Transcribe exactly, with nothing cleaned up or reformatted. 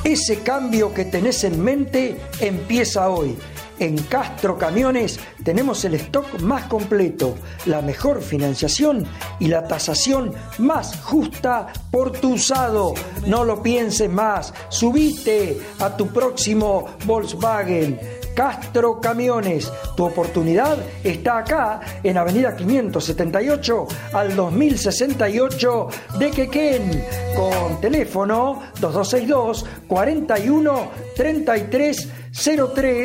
Ese cambio que tenés en mente empieza hoy. En Castro Camiones tenemos el stock más completo, la mejor financiación y la tasación más justa por tu usado. No lo pienses más, subite a tu próximo Volkswagen. Castro Camiones, tu oportunidad está acá en Avenida quinientos setenta y ocho al dos mil sesenta y ocho de Quequén, con teléfono dos dos seis dos, cuarenta y uno, treinta y tres cero tres.